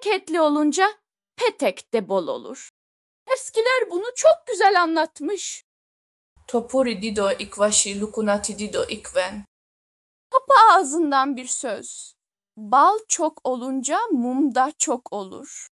Bereketli olunca petek de bol olur. Eskiler bunu çok güzel anlatmış. Topuri dido ikvashi lukunati dido ikven. Papa ağzından bir söz. Bal çok olunca mum da çok olur.